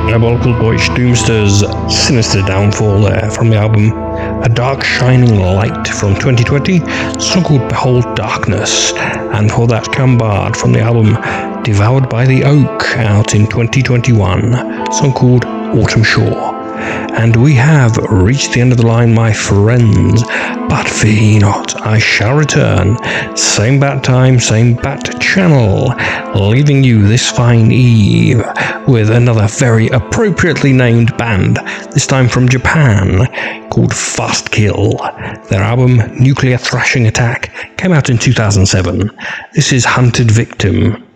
Diabolical Deutsch Doomster's Sinister Downfall there from the album A Dark Shining Light from 2020, a song called Behold Darkness, and for that Cambard from the album Devoured by the Oak out in 2021, a song called Autumn Shore. And we have reached the end of the line, my friends, but fear ye not, I shall return, same bat time, same bat channel, leaving you this fine eve with another very appropriately named band, this time from Japan, called Fast Kill. Their album Nuclear Thrashing Attack came out in 2007. This is Hunted Victim.